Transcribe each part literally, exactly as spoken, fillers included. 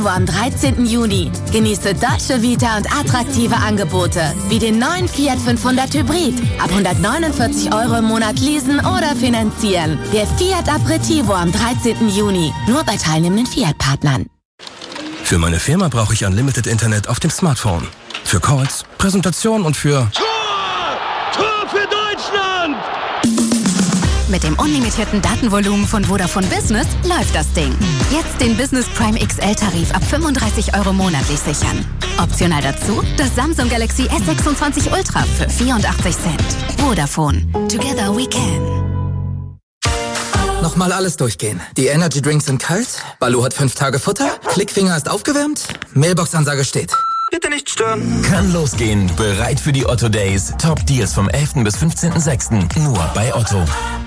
Aperitivo am dreizehnten Juni. Genieße Dolce Vita und attraktive Angebote, wie den neuen Fiat fünfhundert Hybrid. Ab hundertneunundvierzig Euro im Monat leasen oder finanzieren. Der Fiat Aperitivo am dreizehnten Juni. Nur bei teilnehmenden Fiat-Partnern. Für meine Firma brauche ich Unlimited Internet auf dem Smartphone. Für Calls, Präsentation und für... Tor! Tor für Deutschland! Mit dem unlimitierten Datenvolumen von Vodafone Business läuft das Ding. Jetzt den Business Prime X L-Tarif ab fünfunddreißig Euro monatlich sichern. Optional dazu das Samsung Galaxy S sechsundzwanzig Ultra für vierundachtzig Cent. Vodafone. Together we can. Nochmal alles durchgehen. Die Energy Drinks sind kalt, Baloo hat fünf Tage Futter, Klickfinger ist aufgewärmt, Mailbox-Ansage steht. Bitte nicht stören. Kann losgehen. Bereit für die Otto Days. Top Deals vom elften bis fünfzehnten sechsten Nur bei Otto.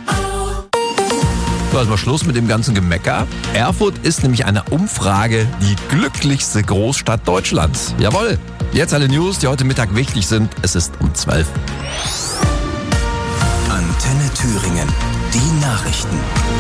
So, also mal Schluss mit dem ganzen Gemecker. Erfurt ist nämlich einer Umfrage die glücklichste Großstadt Deutschlands. Jawohl. Jetzt alle News, die heute Mittag wichtig sind. Es ist um zwölf. Antenne Thüringen. Die Nachrichten.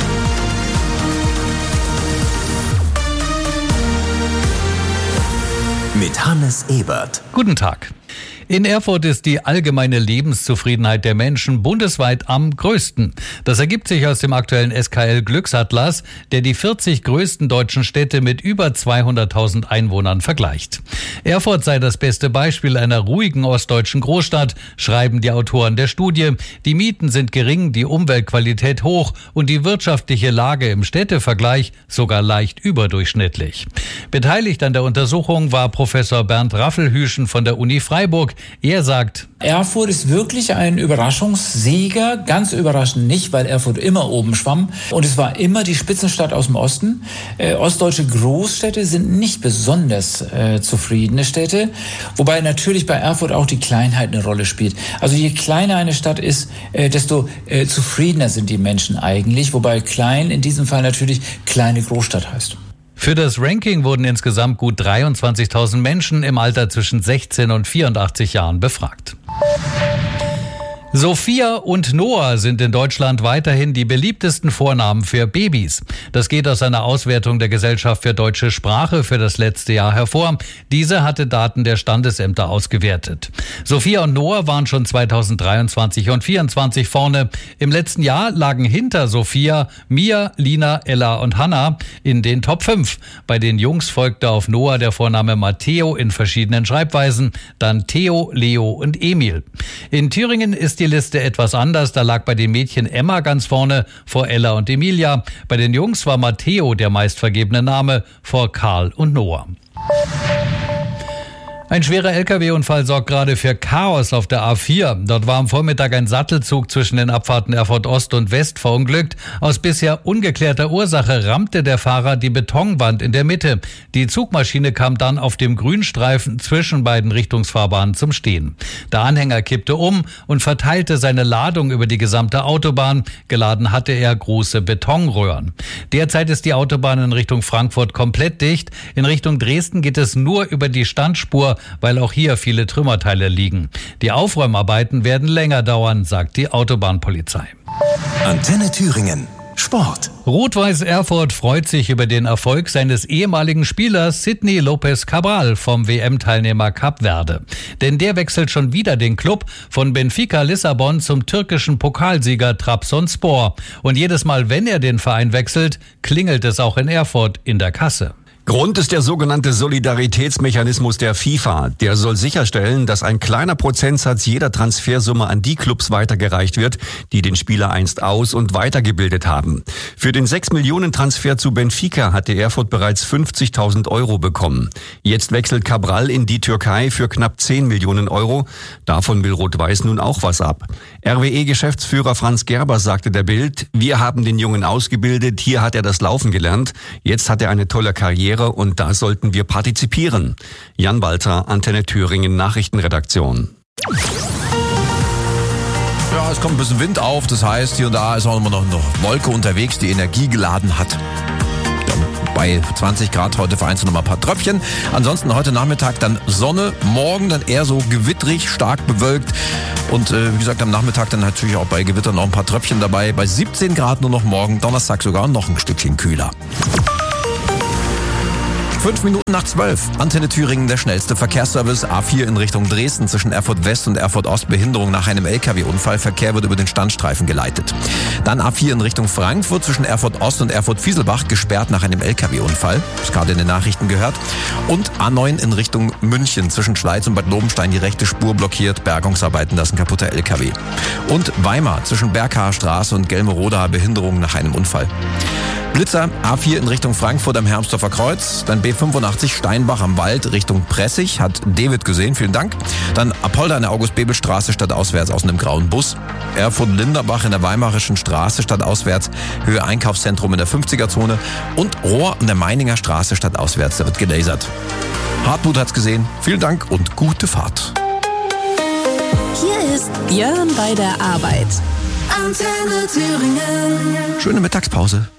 Mit Hannes Ebert. Guten Tag. In Erfurt ist die allgemeine Lebenszufriedenheit der Menschen bundesweit am größten. Das ergibt sich aus dem aktuellen S K L-Glücksatlas, der die vierzig größten deutschen Städte mit über zweihunderttausend Einwohnern vergleicht. Erfurt sei das beste Beispiel einer ruhigen ostdeutschen Großstadt, schreiben die Autoren der Studie. Die Mieten sind gering, die Umweltqualität hoch und die wirtschaftliche Lage im Städtevergleich sogar leicht überdurchschnittlich. Beteiligt an der Untersuchung war Professor Bernd Raffelhüschen von der Uni Freiburg. Er sagt, Erfurt ist wirklich ein Überraschungssieger. Ganz überraschend nicht, weil Erfurt immer oben schwamm. Und es war immer die Spitzenstadt aus dem Osten. Äh, ostdeutsche Großstädte sind nicht besonders äh, zufriedene Städte. Wobei natürlich bei Erfurt auch die Kleinheit eine Rolle spielt. Also je kleiner eine Stadt ist, äh, desto äh, zufriedener sind die Menschen eigentlich. Wobei klein in diesem Fall natürlich kleine Großstadt heißt. Für das Ranking wurden insgesamt gut dreiundzwanzigtausend Menschen im Alter zwischen sechzehn und vierundachtzig Jahren befragt. Sophia und Noah sind in Deutschland weiterhin die beliebtesten Vornamen für Babys. Das geht aus einer Auswertung der Gesellschaft für deutsche Sprache für das letzte Jahr hervor. Diese hatte Daten der Standesämter ausgewertet. Sophia und Noah waren schon zweitausenddreiundzwanzig und vierundzwanzig vorne. Im letzten Jahr lagen hinter Sophia Mia, Lina, Ella und Hannah in den Top fünf. Bei den Jungs folgte auf Noah der Vorname Matteo in verschiedenen Schreibweisen, dann Theo, Leo und Emil. In Thüringen ist die Die Liste etwas anders. Da lag bei den Mädchen Emma ganz vorne vor Ella und Emilia. Bei den Jungs war Matteo der meistvergebene Name vor Karl und Noah. Ein schwerer L K W-Unfall sorgt gerade für Chaos auf der A vier. Dort war am Vormittag ein Sattelzug zwischen den Abfahrten Erfurt Ost und West verunglückt. Aus bisher ungeklärter Ursache rammte der Fahrer die Betonwand in der Mitte. Die Zugmaschine kam dann auf dem Grünstreifen zwischen beiden Richtungsfahrbahnen zum Stehen. Der Anhänger kippte um und verteilte seine Ladung über die gesamte Autobahn. Geladen hatte er große Betonröhren. Derzeit ist die Autobahn in Richtung Frankfurt komplett dicht. In Richtung Dresden geht es nur über die Standspur, weil auch hier viele Trümmerteile liegen. Die Aufräumarbeiten werden länger dauern, sagt die Autobahnpolizei. Antenne Thüringen. Sport. Rot-Weiß Erfurt freut sich über den Erfolg seines ehemaligen Spielers Sidney Lopez Cabral vom W M-Teilnehmer Kap Verde. Denn der wechselt schon wieder den Club von Benfica Lissabon zum türkischen Pokalsieger Trabzonspor. Und jedes Mal, wenn er den Verein wechselt, klingelt es auch in Erfurt in der Kasse. Grund ist der sogenannte Solidaritätsmechanismus der FIFA. Der soll sicherstellen, dass ein kleiner Prozentsatz jeder Transfersumme an die Clubs weitergereicht wird, die den Spieler einst aus- und weitergebildet haben. Für den sechs Millionen Transfer zu Benfica hatte Erfurt bereits fünfzigtausend Euro bekommen. Jetzt wechselt Cabral in die Türkei für knapp zehn Millionen Euro. Davon will Rot-Weiß nun auch was ab. R W E-Geschäftsführer Franz Gerber sagte der Bild, wir haben den Jungen ausgebildet, hier hat er das Laufen gelernt, jetzt hat er eine tolle Karriere und da sollten wir partizipieren. Jan Walter, Antenne Thüringen Nachrichtenredaktion. Ja, es kommt ein bisschen Wind auf, das heißt, hier und da ist auch immer noch eine Wolke unterwegs, die Energie geladen hat. Bei zwanzig Grad heute vereinzelt noch mal ein paar Tröpfchen. Ansonsten heute Nachmittag dann Sonne, morgen dann eher so gewittrig, stark bewölkt. Und äh, wie gesagt, am Nachmittag dann natürlich auch bei Gewitter noch ein paar Tröpfchen dabei. Bei siebzehn Grad nur noch morgen, Donnerstag sogar noch ein Stückchen kühler. Fünf Minuten nach zwölf. Antenne Thüringen, der schnellste Verkehrsservice. A vier in Richtung Dresden zwischen Erfurt West und Erfurt Ost. Behinderung nach einem L K W-Unfall. Verkehr wird über den Standstreifen geleitet. Dann A vier in Richtung Frankfurt zwischen Erfurt Ost und Erfurt Fieselbach. Gesperrt nach einem L K W-Unfall. Das gerade in den Nachrichten gehört. Und A neun in Richtung München zwischen Schleiz und Bad Lobenstein. Die rechte Spur blockiert. Bergungsarbeiten, das ist ein kaputter L K W. Und Weimar zwischen Berghaar Straße und Gelmeroda. Behinderung nach einem Unfall. Blitzer, A vier in Richtung Frankfurt am Hermsdorfer Kreuz, dann B fünfundachtzig Steinbach am Wald Richtung Pressig, hat David gesehen, vielen Dank. Dann Apolda in der August-Bebel-Straße stadtauswärts aus einem grauen Bus. Erfurt-Linderbach in der Weimarischen Straße stadtauswärts, Höhe Einkaufszentrum in der fünfziger-Zone. Und Rohr in der Meininger Straße stadtauswärts, da wird gelasert. Hartmut hat's gesehen, vielen Dank und gute Fahrt. Hier ist Björn bei der Arbeit. Antenne Thüringen. Schöne Mittagspause.